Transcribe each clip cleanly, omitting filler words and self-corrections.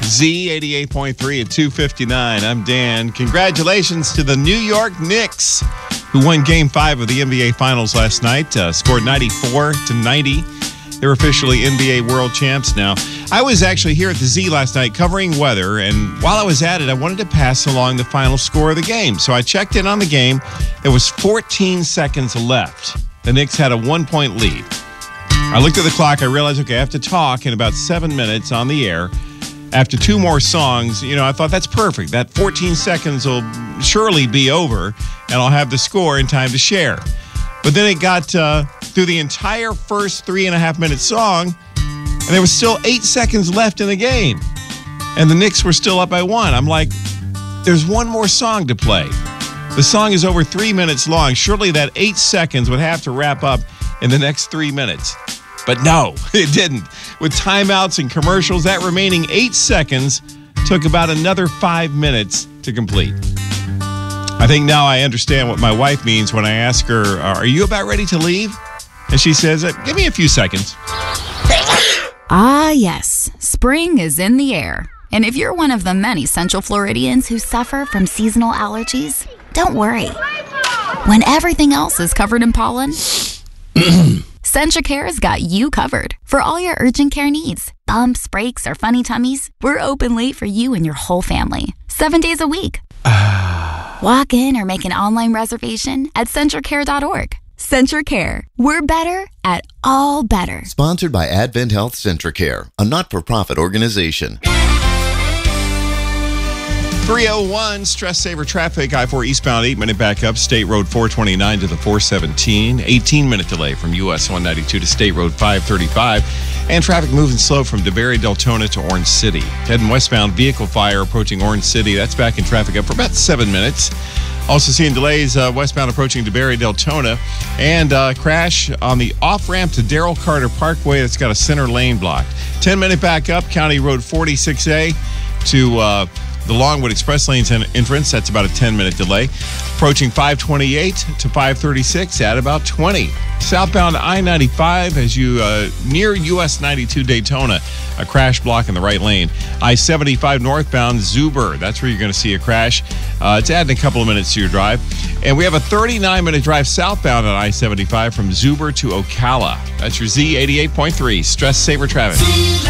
Z88.3 at 2:59. I'm Dan. Congratulations to the New York Knicks, who won Game 5 of the NBA Finals last night. Scored 94-90. They're officially NBA World Champs now. I was actually here at the Z last night covering weather, and while I was at it, I wanted to pass along the final score of the game. So I checked in on the game. There was 14 seconds left. The Knicks had a 1-point lead. I looked at the clock. I realized, okay, I have to talk in about 7 minutes on the air. After 2 more songs, I thought that's perfect. That 14 seconds will surely be over, and I'll have the score in time to share. But then it got through the entire first 3.5-minute song, and there was still 8 seconds left in the game. And the Knicks were still up by 1. I'm like, there's one more song to play. The song is over 3 minutes long. Surely that 8 seconds would have to wrap up in the next 3 minutes. But no, it didn't. With timeouts and commercials, that remaining 8 seconds took about another 5 minutes to complete. I think now I understand what my wife means when I ask her, are you about ready to leave? And she says, give me a few seconds. Ah, yes. Spring is in the air. And if you're one of the many Central Floridians who suffer from seasonal allergies, don't worry. When everything else is covered in pollen, CentraCare's got you covered for all your urgent care needs. Bumps, breaks, or funny tummies, we're open late for you and your whole family, 7 days a week. Walk in or make an online reservation at CentraCare.org. CentraCare. We're better at all better. Sponsored by Advent Health CentraCare, a not-for-profit organization. 301 stress saver traffic. I-4 eastbound 8-minute backup. State Road 429 to the 417. 18-minute delay from US 192 to State Road 535. And traffic moving slow from DeBerry, Deltona to Orange City. Heading westbound, vehicle fire approaching Orange City. That's backing traffic up for about 7 minutes. Also seeing delays westbound approaching DeBerry, Deltona. And crash on the off-ramp to Darrell Carter Parkway. That's got a center lane blocked. 10-minute backup. County Road 46A to the Longwood Express Lanes entrance. That's about a 10-minute delay. Approaching 528 to 536 at about 20. Southbound I-95 as you near US 92 Daytona, a crash block in the right lane. I-75 northbound Zuber, that's where you're going to see a crash. It's adding a couple of minutes to your drive. And we have a 39-minute drive southbound on I-75 from Zuber to Ocala. That's your Z88.3 stress saver traffic.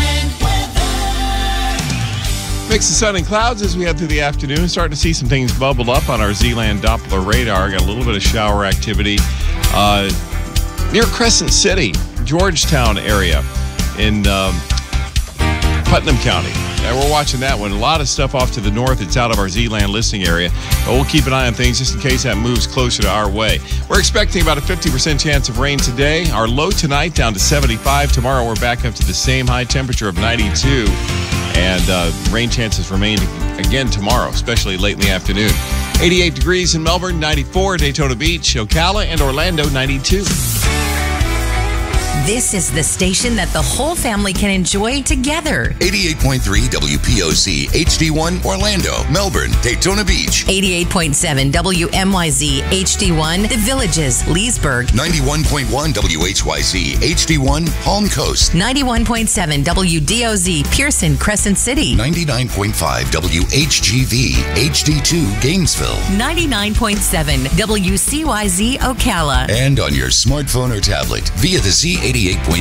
Mix of sun and clouds as we head through the afternoon. Starting to see some things bubble up on our Zealand Doppler radar. Got a little bit of shower activity near Crescent City, Georgetown area in Putnam County. And we're watching that one. A lot of stuff off to the north. It's out of our Zealand listening area. But we'll keep an eye on things just in case that moves closer to our way. We're expecting about a 50% chance of rain today. Our low tonight down to 75. Tomorrow we're back up to the same high temperature of 92. And rain chances remain again tomorrow, especially late in the afternoon. 88 degrees in Melbourne, 94 Daytona Beach, Ocala, and Orlando, 92. This is the station that the whole family can enjoy together. 88.3 WPOC, HD1, Orlando, Melbourne, Daytona Beach. 88.7 WMYZ, HD1, The Villages, Leesburg. 91.1 WHYZ, HD1, Palm Coast. 91.7 WDOZ, Pearson, Crescent City. 99.5 WHGV, HD2, Gainesville. 99.7 WCYZ, Ocala. And on your smartphone or tablet via the Z88.3